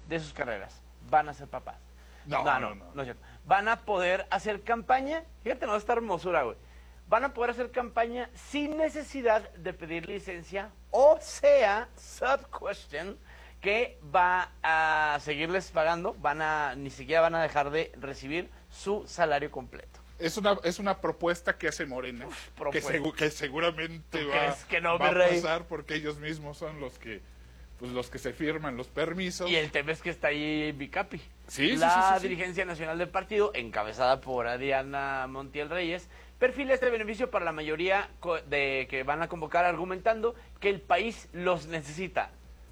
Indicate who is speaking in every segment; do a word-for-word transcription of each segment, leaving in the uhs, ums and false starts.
Speaker 1: de sus carreras van a ser papás.
Speaker 2: No,
Speaker 1: no, no,
Speaker 2: no, no.
Speaker 1: no es cierto. Van a poder hacer campaña, fíjate, no, esta hermosura, güey. Van a poder hacer campaña sin necesidad de pedir licencia, o sea, sub question, que va a seguirles pagando, van a, ni siquiera van a dejar de recibir su salario completo.
Speaker 2: Es una, es una propuesta que hace Morena,
Speaker 1: Uf,
Speaker 2: que,
Speaker 1: propuesta.
Speaker 2: segu- que seguramente
Speaker 1: ¿Tú
Speaker 2: va,
Speaker 1: crees que no,
Speaker 2: va
Speaker 1: mi rey?
Speaker 2: a pasar porque ellos mismos son los que pues los que se firman los permisos.
Speaker 1: Y el tema es que está ahí Bicapi.
Speaker 2: Sí, sí,
Speaker 1: la
Speaker 2: sí, sí, sí.
Speaker 1: dirigencia nacional del partido, encabezada por Adriana Montiel Reyes, perfila este beneficio para la mayoría co- de que van a convocar argumentando que el país los necesita.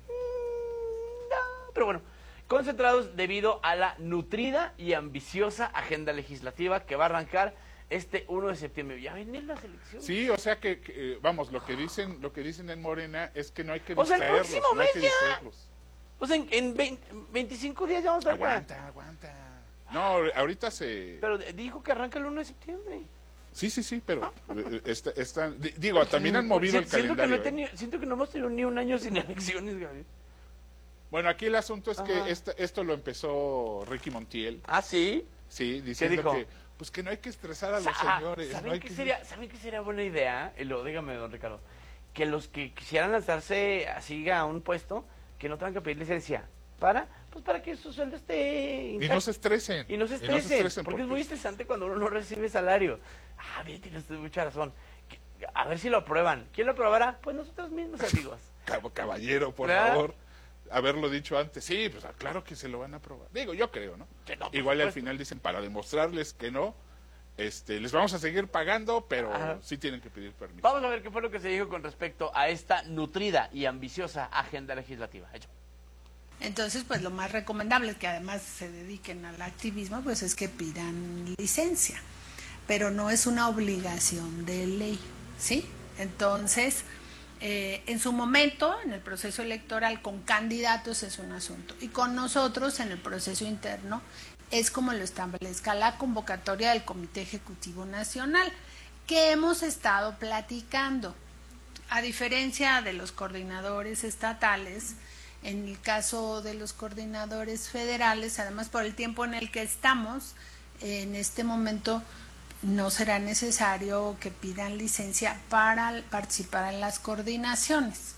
Speaker 1: Mm, no, pero bueno, concentrados debido a la nutrida y ambiciosa agenda legislativa que va a arrancar este uno de septiembre. Ya vienen las elecciones.
Speaker 2: Sí, o sea que, que, eh, vamos, lo que dicen lo que dicen en Morena es que no hay que
Speaker 1: O sea, el
Speaker 2: distraerlos,
Speaker 1: próximo
Speaker 2: no hay
Speaker 1: mes
Speaker 2: que
Speaker 1: ya.
Speaker 2: distraerlos.
Speaker 1: O sea, en, en veinte, veinticinco días ya vamos a estar acá.
Speaker 2: Aguanta, aguanta. No, ahorita se...
Speaker 1: Pero dijo que arranca el uno de septiembre.
Speaker 2: Sí, sí, sí, pero eh, está, está- di- digo, también han movido el
Speaker 1: Si- siento
Speaker 2: calendario.
Speaker 1: Que no he
Speaker 2: ¿eh?
Speaker 1: tenido, siento que no hemos tenido ni un año sin elecciones, Gaby.
Speaker 2: Bueno, aquí el asunto es
Speaker 1: Ajá.
Speaker 2: que esta- esto lo empezó Ricky Montiel,
Speaker 1: ¿Ah, sí?
Speaker 2: sí, diciendo
Speaker 1: dijo?
Speaker 2: que pues que no hay que estresar a los
Speaker 1: Ah,
Speaker 2: señores.
Speaker 1: ¿Saben,
Speaker 2: no hay
Speaker 1: qué
Speaker 2: que...
Speaker 1: sería, ¿Saben qué sería buena idea? Y lo dígame, don Ricardo. Que los que quisieran lanzarse así a un puesto, que no tengan que pedir licencia. ¿Para? Pues para que su sueldo esté
Speaker 2: Y
Speaker 1: intacto.
Speaker 2: no se estresen.
Speaker 1: Y no se estresen,
Speaker 2: estresen,
Speaker 1: porque, es muy estresante cuando uno no recibe salario. Ah, bien, tiene usted mucha razón. Que- A ver si lo aprueban. ¿Quién lo aprobará? Pues nosotros mismos, amigos.
Speaker 2: Cabo- Caballero, por
Speaker 1: ¿Verdad?
Speaker 2: favor, haberlo dicho antes. Sí, pues ah, claro que se lo van a aprobar. Digo, yo creo, ¿no?
Speaker 1: Que no, por
Speaker 2: Igual al
Speaker 1: supuesto.
Speaker 2: final dicen, para demostrarles que no, este, les vamos a seguir pagando, pero
Speaker 1: Ajá.
Speaker 2: sí tienen que pedir permiso.
Speaker 1: Vamos a ver qué fue lo que se dijo con respecto a esta nutrida y ambiciosa agenda legislativa. Hecho.
Speaker 3: Entonces, pues lo más recomendable es que además se dediquen al activismo, pues es que pidan licencia, pero no es una obligación de ley, ¿sí? Entonces, eh, en su momento, en el proceso electoral con candidatos es un asunto, y con nosotros en el proceso interno es como lo establezca la convocatoria del Comité Ejecutivo Nacional, que hemos estado platicando. A diferencia de los coordinadores estatales, en el caso de los coordinadores federales, además por el tiempo en el que estamos, en este momento no será necesario que pidan licencia para participar en las coordinaciones.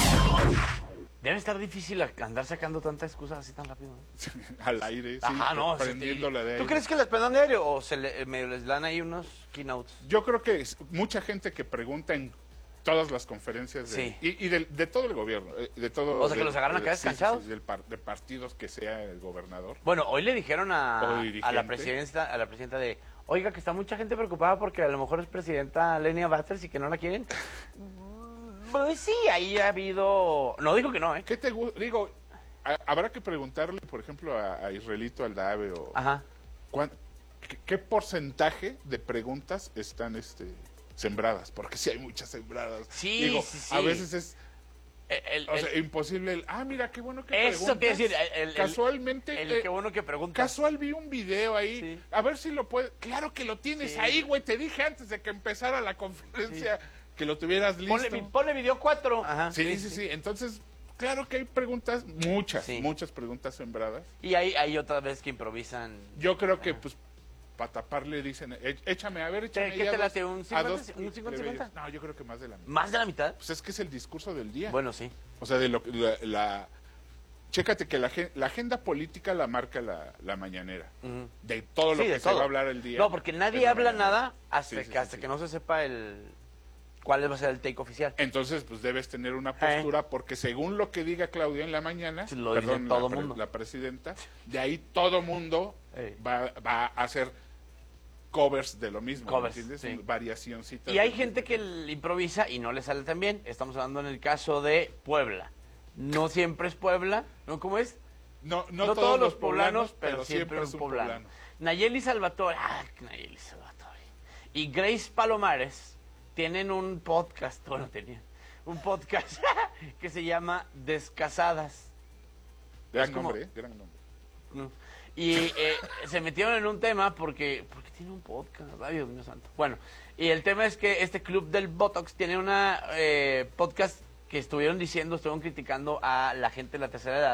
Speaker 1: Debe estar difícil andar sacando tantas excusas así tan rápido, ¿no?
Speaker 2: Al aire, sí,
Speaker 1: Ajá, no.
Speaker 2: prendiéndola de
Speaker 1: ¿Tú
Speaker 2: aire.
Speaker 1: crees que les prendan de aéreo o se le, medio les dan ahí unos keynotes?
Speaker 2: Yo creo que es mucha gente que pregunta en todas las conferencias de,
Speaker 1: Sí.
Speaker 2: y, y del- de, todo el gobierno, eh, de todo.
Speaker 1: O sea, que
Speaker 2: de-
Speaker 1: los agarran acá
Speaker 2: de- sí, sí,
Speaker 1: descansados.
Speaker 2: sí, del par- de partidos que sea el gobernador.
Speaker 1: Bueno, hoy le dijeron a,
Speaker 2: O
Speaker 1: a la
Speaker 2: dirigente.
Speaker 1: presidenta, a la presidenta de, oiga, que está mucha gente preocupada porque a lo mejor es presidenta Lenia Batters y que no la quieren. Pues sí, ahí ha habido, no digo que no, ¿eh?
Speaker 2: ¿Qué te gu- digo? a- habrá que preguntarle, por ejemplo, a, a Israelito Aldave o
Speaker 1: Ajá.
Speaker 2: cuán- qué, qué porcentaje de preguntas están este sembradas, porque sí hay muchas sembradas.
Speaker 1: Sí,
Speaker 2: Digo,
Speaker 1: sí, sí.
Speaker 2: a veces es
Speaker 1: El,
Speaker 2: o
Speaker 1: el-
Speaker 2: sea, imposible el, ah, mira, qué bueno que
Speaker 1: Eso
Speaker 2: preguntas.
Speaker 1: quiere decir, el- el-
Speaker 2: Casualmente,
Speaker 1: el
Speaker 2: eh,
Speaker 1: qué bueno que pregunta.
Speaker 2: casual vi un video ahí,
Speaker 1: Sí.
Speaker 2: a ver si lo puedes, claro que lo tienes
Speaker 1: Sí.
Speaker 2: ahí, güey, te dije antes de que empezara la conferencia que lo tuvieras listo.
Speaker 1: Ponle, ponle video cuatro. Ajá.
Speaker 2: Sí, sí, sí, entonces, claro que hay preguntas, muchas,
Speaker 1: Sí.
Speaker 2: muchas preguntas sembradas.
Speaker 1: Y hay, hay otra vez que improvisan.
Speaker 2: Yo creo que, pues, para taparle dicen, "E- échame, a ver, échame
Speaker 1: ¿Qué
Speaker 2: ahí a
Speaker 1: te
Speaker 2: dos-
Speaker 1: late, un
Speaker 2: a
Speaker 1: cincuenta,
Speaker 2: dos
Speaker 1: un cincuenta,
Speaker 2: plebeyos".
Speaker 1: cincuenta?
Speaker 2: No, yo creo que más de la mitad.
Speaker 1: ¿Más de la mitad?
Speaker 2: Pues es que es el discurso del día.
Speaker 1: Bueno, sí.
Speaker 2: O sea, de lo que la, la- chécate que la, gen- la agenda política la marca la, la mañanera.
Speaker 1: Ujú.
Speaker 2: De todo lo
Speaker 1: Sí,
Speaker 2: que
Speaker 1: de
Speaker 2: se
Speaker 1: todo.
Speaker 2: va a hablar el día.
Speaker 1: No, porque nadie
Speaker 2: es la
Speaker 1: habla
Speaker 2: mañanera.
Speaker 1: nada hasta,
Speaker 2: Sí, sí,
Speaker 1: que,
Speaker 2: sí,
Speaker 1: hasta
Speaker 2: sí.
Speaker 1: que no se sepa el cuál va a ser el take oficial.
Speaker 2: Entonces, pues debes tener una
Speaker 1: Eh.
Speaker 2: postura, porque según lo que diga Claudia en la mañana,
Speaker 1: Sí, lo dice
Speaker 2: perdón,
Speaker 1: todo
Speaker 2: la, pre-
Speaker 1: mundo.
Speaker 2: la presidenta, de ahí todo mundo
Speaker 1: Eh.
Speaker 2: va, va a hacer covers de lo mismo,
Speaker 1: Covers,
Speaker 2: ¿me entiendes?
Speaker 1: sí.
Speaker 2: Variacioncitas.
Speaker 1: Y hay
Speaker 2: de-
Speaker 1: gente que le improvisa y no le sale tan bien. Estamos hablando en el caso de Puebla. No siempre es Puebla, ¿no? ¿Cómo es?
Speaker 2: No,
Speaker 1: No, todos los poblanos, pero, siempre es un poblano. Nayeli Salvatore, ah, Nayeli Salvatore, y Grace Palomares tienen un podcast, bueno, tenían un podcast que se llama Descasadas.
Speaker 2: Gran
Speaker 1: es como-
Speaker 2: nombre, ¿eh? Gran nombre.
Speaker 1: ¿no? Y eh, se metieron en un tema porque, porque tiene un podcast, ay Dios mío santo. Bueno, y el tema es que este club del Botox tiene una eh, podcast que estuvieron diciendo, estuvieron criticando a la gente de la tercera edad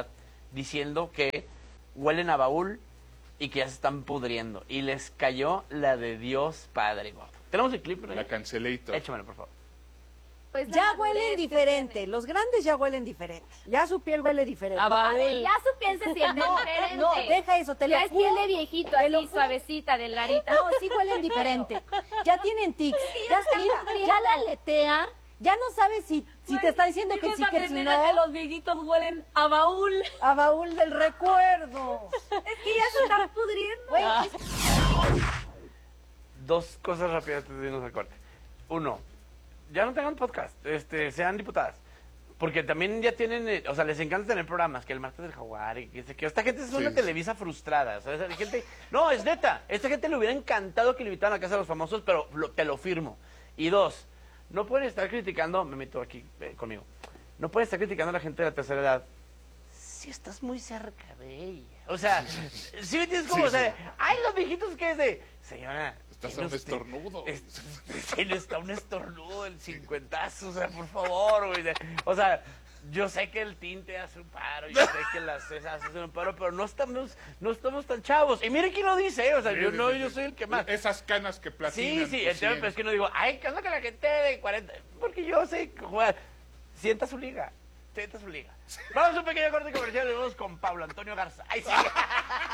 Speaker 1: diciendo que huelen a baúl y que ya se están pudriendo. Y les cayó la de Dios Padre Gordo. ¿Tenemos el clip?
Speaker 2: La cancelator.
Speaker 1: Échamelo, por favor.
Speaker 4: Pues
Speaker 5: Ya
Speaker 4: nada,
Speaker 5: huelen
Speaker 4: este-
Speaker 5: diferente, los grandes ya huelen diferente, ya su piel huele diferente.
Speaker 4: A baúl.
Speaker 6: Ya su piel se siente
Speaker 5: No,
Speaker 6: diferente.
Speaker 5: no, deja eso, te lo
Speaker 6: Ya es
Speaker 5: juro.
Speaker 6: piel de viejito,
Speaker 5: Te lo
Speaker 6: así,
Speaker 5: juro.
Speaker 6: suavecita, delgadita.
Speaker 5: No, sí huelen diferente. Ya tienen tics, ya, mira, ya la aletea, ya no sabes si, si te está diciendo que sí, que si no.
Speaker 4: los viejitos huelen a baúl.
Speaker 5: A baúl del recuerdo.
Speaker 4: Es que ya se están pudriendo.
Speaker 5: Güey,
Speaker 1: Ah.
Speaker 5: es-
Speaker 1: Dos cosas rápidas antes de irnos al corte. Uno, ya no tengan podcast, este, sean diputadas. Porque también ya tienen, eh, o sea, les encanta tener programas, que el martes del jaguar, y que, que esta gente es una
Speaker 2: Sí.
Speaker 1: Televisa frustrada, o sea, esa gente, no, es neta, esta gente le hubiera encantado que le invitaran a Casa de los Famosos, pero lo- te lo firmo. Y dos, no pueden estar criticando, me meto aquí eh, conmigo, no pueden estar criticando a la gente de la tercera edad si estás muy cerca de ella. O sea, si me entiendes como,
Speaker 2: Sí,
Speaker 1: o sea,
Speaker 2: sí.
Speaker 1: ay, los viejitos que es de, señora,
Speaker 2: Estás a
Speaker 1: tiene
Speaker 2: un
Speaker 1: usted-
Speaker 2: estornudo.
Speaker 1: es- sí, le está un estornudo el cincuentazo, o sea, por favor, güey. de- O sea, yo sé que el tinte hace un paro, yo sé que las cejas hacen un paro, pero no estamos, no estamos tan chavos. Y mire quién lo dice, ¿eh? O sea,
Speaker 2: Sí,
Speaker 1: yo
Speaker 2: sí,
Speaker 1: no,
Speaker 2: sí,
Speaker 1: yo
Speaker 2: sí.
Speaker 1: soy el que más.
Speaker 2: Esas canas que platinan.
Speaker 1: Sí, sí,
Speaker 2: pues,
Speaker 1: el tema
Speaker 2: sí.
Speaker 1: es que no digo, ay, ¿qué onda con la gente de cuarenta? Porque yo sé jugar. Sienta su liga, sienta su liga. Vamos a un pequeño corte comercial y vamos con Pablo Antonio Garza. Ay, sí.